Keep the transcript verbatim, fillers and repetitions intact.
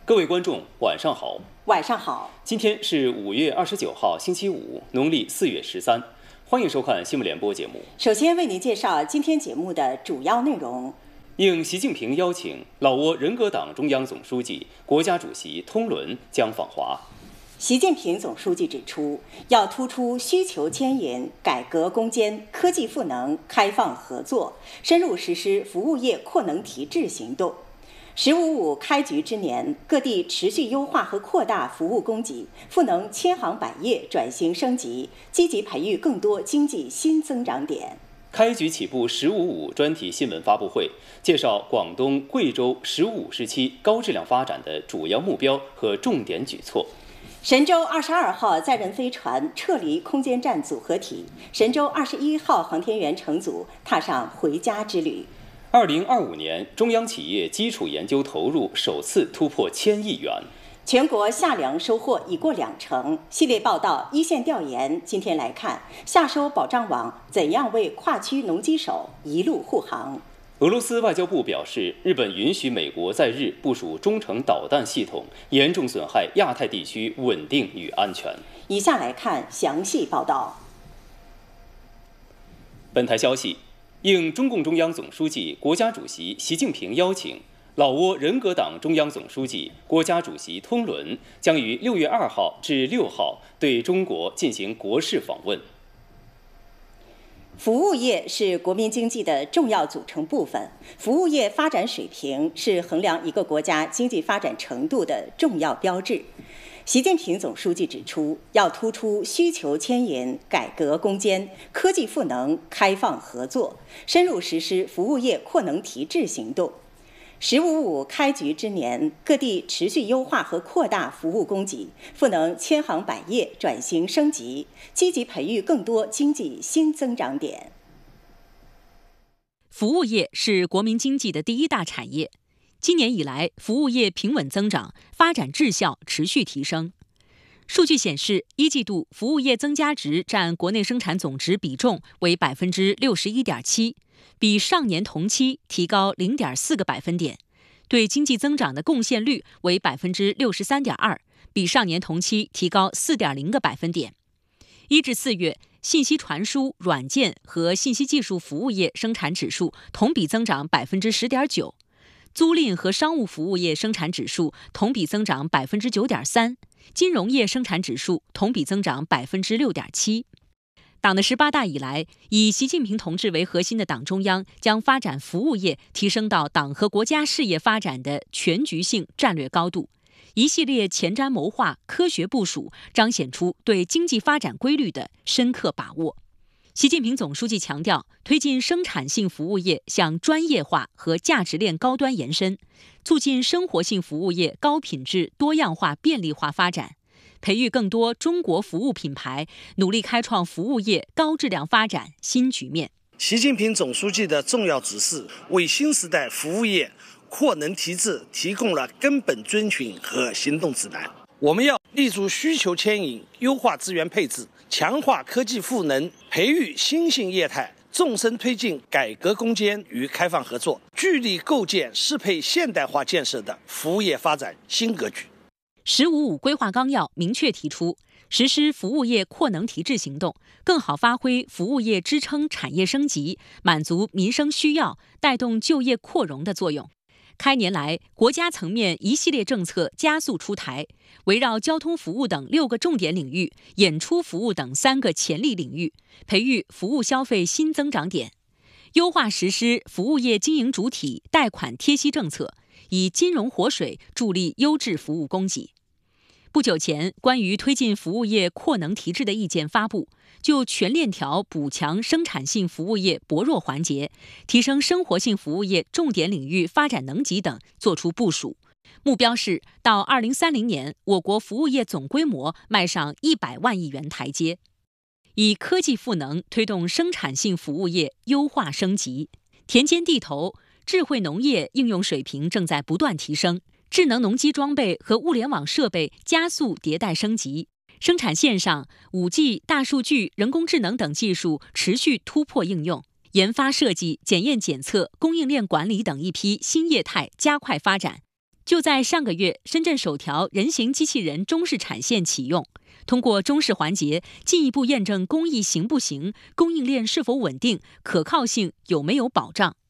各位观众，晚上好。 晚上好。 今天是五月二十九号，星期五，农历四月十三。欢迎收看新闻联播节目。 首先为您介绍今天节目的主要内容。 应习近平邀请，老挝人格党中央总书记、国家主席通伦将访华。 习近平总书记指出，要突出需求牵引、改革攻坚、科技赋能、开放合作，深入实施服务业扩能提质行动。“十五五”开局之年，各地持续优化和扩大服务供给，赋能千行百业转型升级，积极培育更多经济新增长点。 开局起步“十五五”专题新闻发布会介绍广东、贵州“十五五”时期高质量发展的主要目标和重点举措。 神舟二十二号载人飞船撤离空间站组合体，神舟二十一号航天员乘组踏上回家之旅。 二零二五年，中央企业基础研究投入首次突破千亿元。 全国夏粮收获已过两成。系列报道一线调研，今天来看夏收保障网怎样为跨区农机手一路护航。 俄罗斯外交部表示，日本允许美国在日部署中程导弹系统，严重损害亚太地区稳定与安全。 以下来看详细报道。 本台消息，应中共中央总书记、国家主席习近平邀请，老挝人格党中央总书记、国家主席通伦将于六月二号至六号对中国进行国事访问。 服务业是国民经济的重要组成部分，服务业发展水平是衡量一个国家经济发展程度的重要标志。习近平总书记指出，要突出需求牵引、改革攻坚、科技赋能、开放合作，深入实施服务业扩能提质行动。“十五五”开局之年，各地持续优化和扩大服务供给，赋能千行百业转型升级，积极培育更多经济新增长点。 服务业是国民经济的第一大产业。今年以来，服务业平稳增长，发展质效持续提升。数据显示，一季度服务业增加值占国内生产总值比重为百分之六十一点七。比上年同期提高零点四个百分点，对经济增长的贡献率为百分之六十三点二，比上年同期提高四点零个百分点。一至四月，信息传输、软件和信息技术服务业生产指数同比增长百分之十点九，租赁和商务服务业生产指数同比增长百分之九点三，金融业生产指数同比增长百分之六点七。党的十八大以来，以习近平同志为核心的党中央将发展服务业提升到党和国家事业发展的全局性战略高度，一系列前瞻谋划、科学部署，彰显出对经济发展规律的深刻把握。习近平总书记强调，推进生产性服务业向专业化和价值链高端延伸，促进生活性服务业高品质、多样化、便利化发展。培育更多中国服务品牌，努力开创服务业高质量发展新局面。 习近平总书记的重要指示，为新时代服务业扩能提质提供了根本遵循和行动指南。我们要立足需求牵引，优化资源配置，强化科技赋能，培育新兴业态，纵深推进改革攻坚与开放合作，聚力构建适配现代化建设的服务业发展新格局。 “十五五”规划纲要明确提出，实施服务业扩能提质行动，更好发挥服务业支撑产业升级、满足民生需要、带动就业扩容的作用。开年来，国家层面一系列政策加速出台，围绕交通服务等六个重点领域、演出服务等三个潜力领域，培育服务消费新增长点，优化实施服务业经营主体贷款贴息政策，以金融活水助力优质服务供给。不久前，关于推进服务业扩能提质的意见发布，就全链条补强生产性服务业薄弱环节，提升生活性服务业重点领域发展能级等作出部署。目标是到二零三零年，我国服务业总规模迈上一百万亿元台阶。以科技赋能推动生产性服务业优化升级，田间地头，智慧农业应用水平正在不断提升。智能农机装备和物联网设备加速迭代升级，生产线上 五 G、大数据、人工智能等技术持续突破应用，研发设计、检验检测、供应链管理等一批新业态加快发展， 就在上个月，深圳首条人形机器人中式产线启用，通过中式环节进一步验证工艺行不行、供应链是否稳定、可靠性有没有保障。